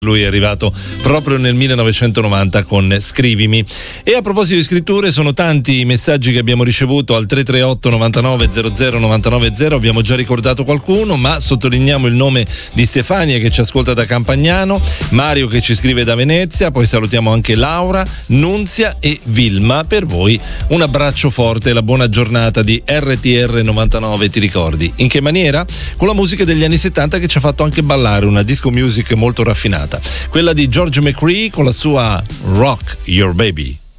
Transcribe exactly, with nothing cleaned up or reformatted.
Lui è arrivato proprio nel millenovecentonovanta con Scrivimi. E a proposito di scritture, sono tanti i messaggi che abbiamo ricevuto al tre tre otto novantanove zero zero novantanove zero. Abbiamo già ricordato qualcuno, ma sottolineiamo il nome di Stefania che ci ascolta da Campagnano, Mario che ci scrive da Venezia, poi salutiamo anche Laura, Nunzia e Vilma. Per voi un abbraccio forte e la buona giornata di R T R novantanove, ti ricordi? In che maniera? Con la musica degli anni settanta che ci ha fatto anche ballare, una disco music molto raffinata, quella di George McCree con la sua Rock Your Baby.